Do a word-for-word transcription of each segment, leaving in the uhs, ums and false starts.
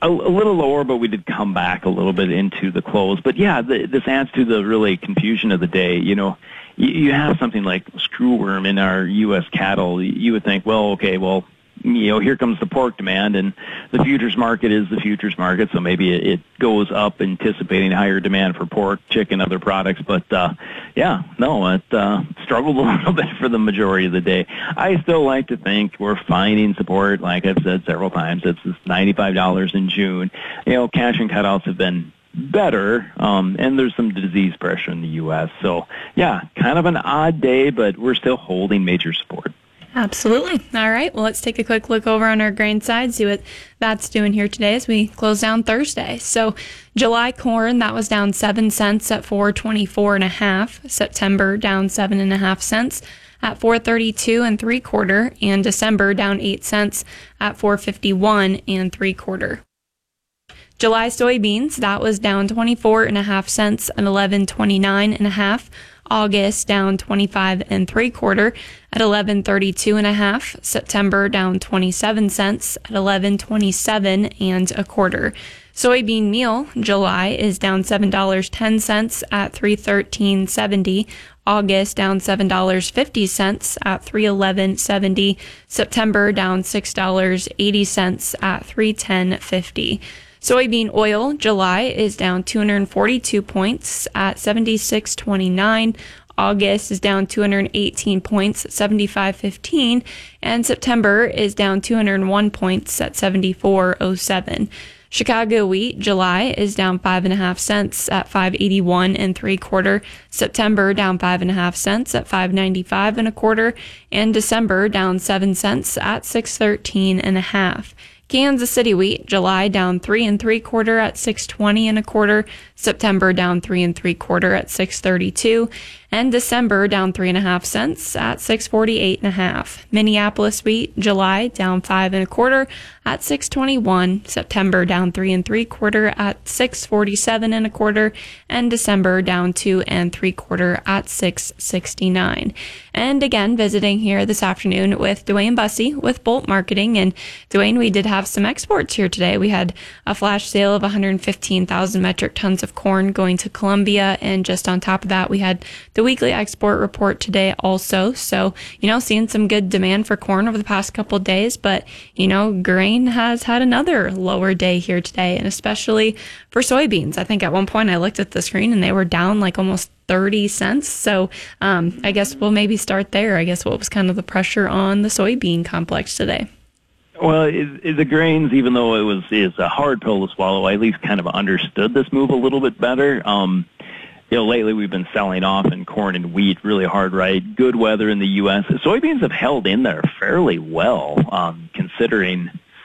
A, a little lower, but we did come back a little bit into the close. But yeah, the, this adds to the really confusion of the day. You know, you, you have something like screwworm in our U S cattle. You would think, well, okay, well, you know, here comes the pork demand, and the futures market is the futures market, so maybe it, it goes up anticipating higher demand for pork, chicken, other products. But, uh, yeah, no, it uh, struggled a little bit for the majority of the day. I still like to think we're finding support. Like I've said several times, it's this ninety-five dollars in June. You know, cash and cutouts have been better, um, and there's some disease pressure in the U S. So, yeah, kind of an odd day, but we're still holding major support. Absolutely. All right. Well, let's take a quick look over on our grain side, see what that's doing here today as we close down Thursday. So July corn, that was down seven cents at four twenty-four and a half. September down seven and a half cents at four thirty-two and three quarter, and December down eight cents at four fifty-one and three quarter. July soybeans, that was down twenty-four and a half cents at eleven twenty-nine and a half. August down twenty-five and three quarter at eleven thirty-two and a half. September down twenty-seven cents at eleven twenty-seven and a quarter. Soybean meal, July is down seven dollars and ten cents at three thirteen seventy. August down seven dollars and fifty cents at three eleven seventy. September down six dollars and eighty cents at three ten fifty. Soybean oil, July is down two hundred forty-two points at seventy-six twenty-nine. August is down two hundred eighteen points at seventy-five fifteen. And September is down two hundred one points at seventy-four oh seven. Chicago wheat, July is down five and a half cents at five eighty-one and three quarter. September down five and a half cents at five ninety-five and a quarter. And December down seven cents at six thirteen and a half. Kansas City wheat, July down three and three quarter at six twenty and a quarter. September down three and three quarter at six thirty-two, and December down three and a half cents at six forty-eight and a half. Minneapolis wheat, July down five and a quarter at six twenty-one. September down three and three quarter at six forty-seven and a quarter, and December down two and three quarter at six sixty-nine. And again, visiting here this afternoon with Dwayne Bussey with Bolt Marketing. And Dwayne, we did have some exports here today. We had a flash sale of one hundred fifteen thousand metric tons of corn going to Colombia, and just on top of that, we had the weekly export report today also. So, you know, seeing some good demand for corn over the past couple of days, but, you know, grain has had another lower day here today, and especially for soybeans. I think at one point I looked at the screen and they were down like almost thirty cents. So um, I guess we'll maybe start there. I guess what was kind of the pressure on the soybean complex today? Well, it, it, the grains, even though it was is a hard pill to swallow, I at least kind of understood this move a little bit better. Um, you know, lately we've been selling off in corn and wheat really hard, right? Good weather in the U S Soybeans have held in there fairly well, um, considering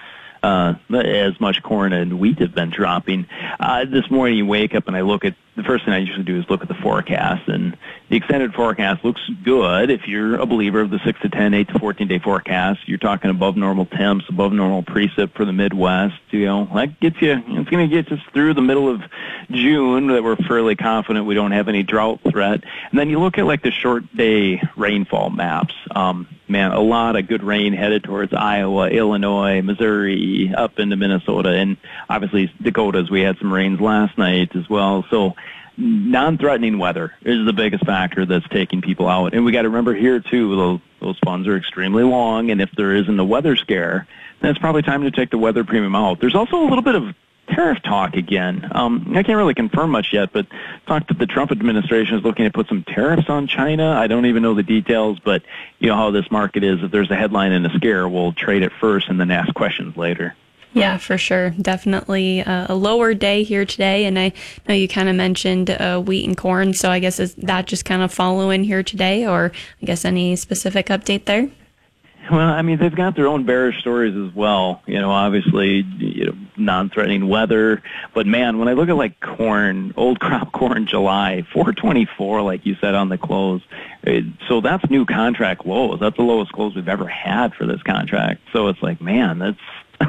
uh, as much corn and wheat have been dropping. Uh, this morning you wake up and I look at, the first thing I usually do is look at the forecast, and the extended forecast looks good. If you're a believer of the six to ten, eight to fourteen day forecast, you're talking above normal temps, above normal precip for the Midwest. You know, that gets you, it's going to get us through the middle of June that we're fairly confident we don't have any drought threat. And then you look at like the short day rainfall maps. Um, man, a lot of good rain headed towards Iowa, Illinois, Missouri, up into Minnesota, and obviously Dakotas. We had some rains last night as well. So non-threatening weather is the biggest factor that's taking people out. And we got to remember here, too, those, those funds are extremely long, and if there isn't a weather scare, then it's probably time to take the weather premium out. There's also a little bit of tariff talk again. Um, I can't really confirm much yet, but talk that the Trump administration is looking to put some tariffs on China. I don't even know the details, but you know how this market is. If there's a headline and a scare, we'll trade it first and then ask questions later. Yeah, for sure. Definitely uh, a lower day here today. And I know you kind of mentioned uh, wheat and corn. So I guess is that just kind of following here today, or I guess any specific update there? Well, I mean, they've got their own bearish stories as well. You know, obviously, you know, non-threatening weather. But, man, when I look at, like, corn, old crop corn July, four twenty-four, like you said, on the close. It, so that's new contract lows. That's the lowest close we've ever had for this contract. So it's like, man, that's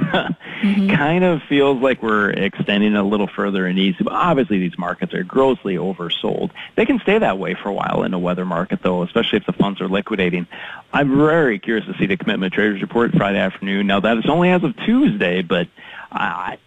mm-hmm. kind of feels like we're extending a little further and easy. But obviously, these markets are grossly oversold. They can stay that way for a while in a weather market, though, especially if the funds are liquidating. I'm very curious to see the commitment traders report Friday afternoon. Now, that is only as of Tuesday, but I,